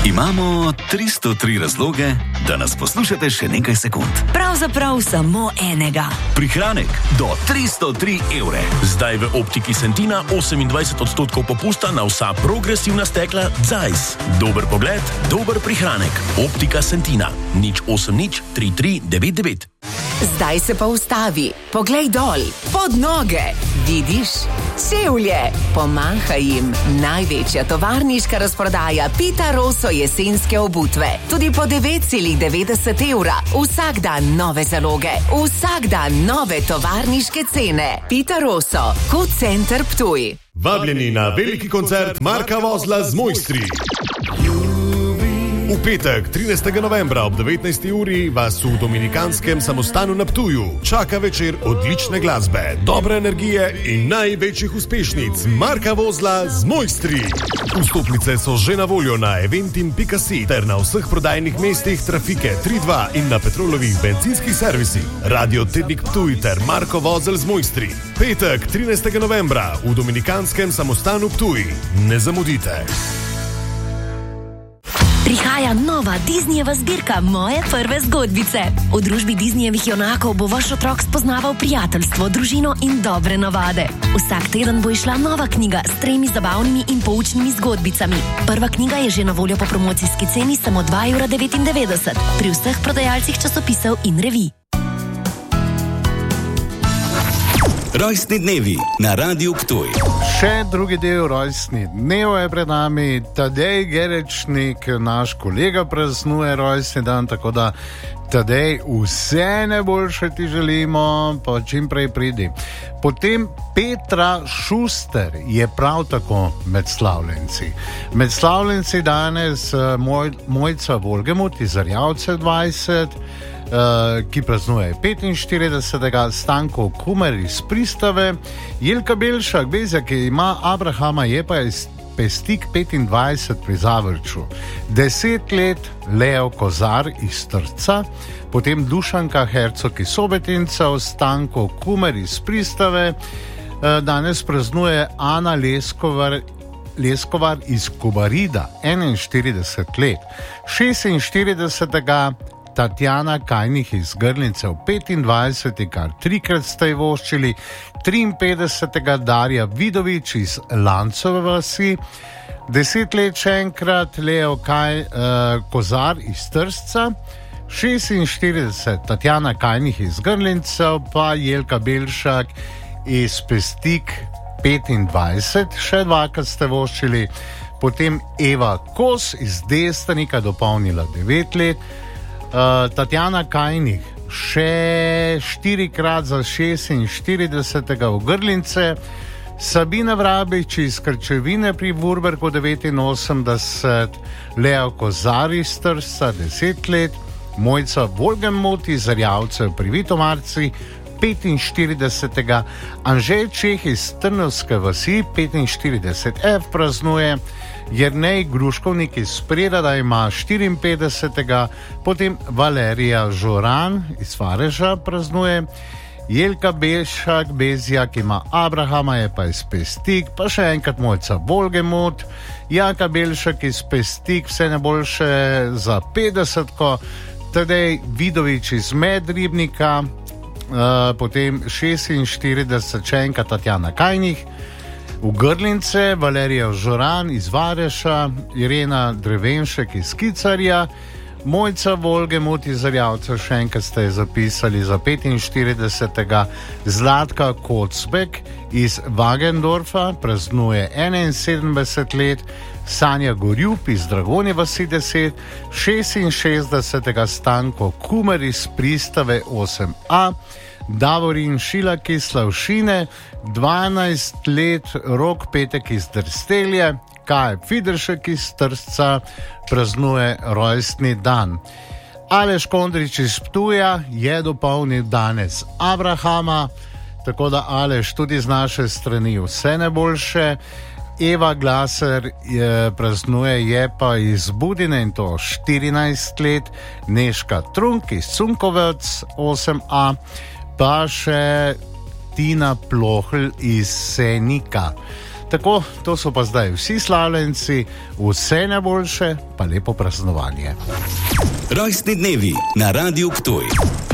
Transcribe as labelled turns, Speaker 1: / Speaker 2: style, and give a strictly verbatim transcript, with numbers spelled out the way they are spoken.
Speaker 1: Imamo tristo tri razloge, da nas poslušate še nekaj sekund.
Speaker 2: Pravzaprav samo enega.
Speaker 1: Prihranek do tristo tri evre.
Speaker 3: Zdaj v Optiki Sentina osemindvajset odstotkov popusta na vsa progresivna stekla Zeiss. Dober pogled, dober prihranek. Optika Sentina. nič osem nič tri tri devet devet.
Speaker 2: Zdaj se pa ustavi. Poglej dol, pod noge. Vidiš? Čevlje. Pomahaj jim. Največja tovarniška razprodaja Pita Rosso jesenske obutve. Tudi po devet celih devetdeset evra. Vsak dan nove zaloge. Vsak dan nove tovarniške cene. Pita Rosso. Kot center Ptuj.
Speaker 4: Vabljeni na veliki koncert Marka Vozla z Mojstri. V petek, trinajstega novembra ob devetnajsti uri vas v Dominikanskem samostanu na Ptuju čaka večer odlične glasbe, dobre energije in največjih uspešnic Marka Vozla z Mojstri. Vstopnice so že na voljo na eventim pika si ter na vseh prodajnih mestih Trafike tri dva in na Petrolovih bencinskih servisih. Radio Tednik Ptuj ter Marko Vozel z Mojstri. Petek, trinajstega novembra v Dominikanskem samostanu Ptuj. Ne zamudite.
Speaker 5: Prihaja nova Disneyjeva zbirka Moje prve zgodbice. V družbi Disneyjevih junakov bo vaš otrok spoznaval prijateljstvo, družino in dobre navade. Vsak teden bo išla nova knjiga s tremi zabavnimi in poučnimi zgodbicami. Prva knjiga je že na voljo po promocijski ceni samo dva evra devetindevetdeset pri vseh prodajalcih časopisov in revij.
Speaker 1: Rojstni dnevi na Radiu Ptuj.
Speaker 6: Še drugi del rojstni dnev je pred nami. Tadej Gerečnik, naš kolega, praznuje rojstni dan, tako da Tadej, vse najboljše ti želimo, pa čim prej pridi. Potem Petra Šuster je prav tako med slavljenci. Med slavljenci danes moj, Mojca Volgemut iz Arjavce dvajset, Uh, ki praznuje petinštiridesetega, Stanko Kumer iz Pristave, Jelka Belšak, Bezjak, ki ima Abrahama, je pa iz Pestik petindvajset pri Zavrču, deset let Leo Kozar iz Trca, potem Dušanka Hercog iz Sobetincev, Stanko Kumer iz Pristave, uh, danes praznuje Ana Leskovar, Leskovar iz Kobarida, enainštirideset let, šestinštiridesetega Tatjana Kajnih iz Grlincev, petindvajseti, kar trikrat ste ji voščili, triinpetdesetega Darja Vidovič iz Lancove vasi, deset let še enkrat Leo Kaj, uh, Kozar iz Trstca, šestinštirideset Tatjana Kajnih iz Grlincev, pa Jelka Belšak iz Pestik petindvajset, še dvakrat ste voščili, potem Eva Kos iz Destenika, dopolnila devet let, Uh, Tatjana Kajnih še štirikrat za šestinštiridesetega v Grlince, Sabina Vrabič iz Krčevine pri Vurberku devetinosemdeset, Leo Kozar iz Trsta deset let, Mojca Volgemut iz Arjavce pri Vitomarci petinštiridesetega, Anže Čeh iz Trnovske vasi petinštirideset F praznuje, Jernej Gruškovnik iz Preda ima štiriinpetdesetega, potem Valerija Žoran iz Vareža praznuje, Jelka Belšak, Bezjak ima Abrahama, je pa iz Pestik, pa še enkrat Mojca Volgemut, Jaka Belšak iz Pestik, vse najboljše za petdesetko, Tadej Vidovič iz Medribnika, uh, potem šestinštirideset še enkrat Tatjana Kajnih, v Grlince, Valerija Žoran iz Vareša, Irena Drevenšek iz Kicarja, Mojca Volgemut iz Arjavca, še enkrat ste zapisali za petinštiridesetega, Zlatka Kocbek iz Wagendorfa, praznuje enainsedemdeset let, Sanja Gorjup iz Dragonje vasi deset, šestinšestdesetega Stanko Kumer iz Pristave osem A, Davorin Šilak iz Slavšine, dvanajst let Rok Petek iz Drstelje, Kaj Fideršek iz Trstca, praznuje rojstni dan. Aleš Kondrič iz Ptuja je dopolnil danes Abrahama, tako da Aleš tudi z naše strani vse najboljše. Eva Glaser je, praznuje, je pa iz Budine in to štirinajst let, Nežka Trunk iz Cunkovec osem A, pa še Tina Plohl iz Senika. Tako, to so pa zdaj vsi slavljenci, vse najboljše, pa lepo praznovanje.
Speaker 1: Rojstni dnevi na Radiu Ptuj.